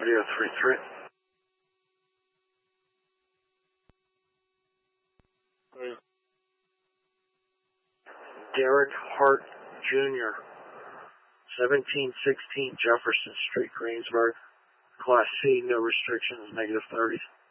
Audio 3-3. Derek Hart Jr., 1716 Jefferson Street, Greensburg. Class C, no restrictions, -30s.